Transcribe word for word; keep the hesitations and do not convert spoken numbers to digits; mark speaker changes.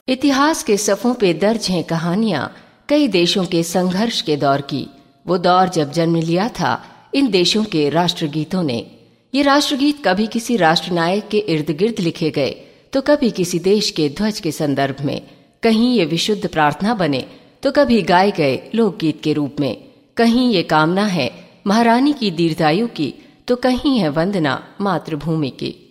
Speaker 1: इतिहास के सफ़ों पे दर्ज हैं कहानियां कई देशों के संघर्ष के दौर की। वो दौर जब जन्म लिया था इन देशों के राष्ट्रगीतों ने। ये राष्ट्रगीत कभी किसी राष्ट्रनायक के इर्द गिर्द लिखे गए तो कभी किसी देश के ध्वज के संदर्भ में, कहीं ये विशुद्ध प्रार्थना बने तो कभी गाए गए लोकगीत के रूप में, कहीं ये कामना है महारानी की दीर्घायु की तो कहीं है वंदना मातृभूमि की।